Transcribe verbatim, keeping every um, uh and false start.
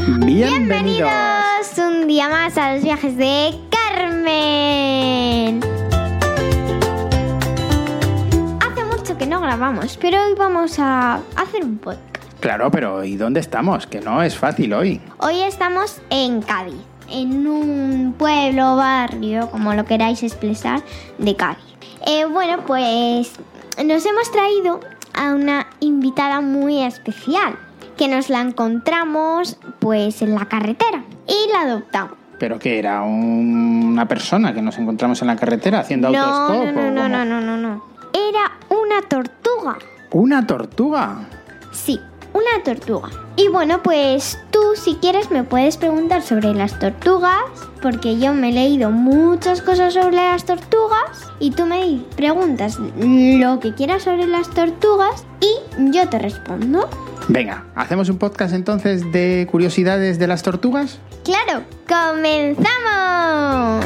Bienvenidos. Bienvenidos un día más a los viajes de Carmen. Hace mucho que no grabamos, pero hoy vamos a hacer un podcast. Claro, pero ¿y dónde estamos? Que no es fácil hoy. Hoy estamos en Cádiz, en un pueblo, barrio, como lo queráis expresar, de Cádiz. Eh, bueno, pues nos hemos traído a una invitada muy especial, que nos la encontramos pues en la carretera y la adoptamos. ¿Pero qué era? ¿Una persona que nos encontramos en la carretera haciendo No, autostop? no, no, o no, cómo? no, no, no, no. Era una tortuga. ¿Una tortuga? Sí, una tortuga. Y bueno, pues tú, si quieres, me puedes preguntar sobre las tortugas, porque yo me he leído muchas cosas sobre las tortugas, y tú me preguntas lo que quieras sobre las tortugas y yo te respondo. Venga, ¿hacemos un podcast entonces de curiosidades de las tortugas? ¡Claro! ¡Comenzamos!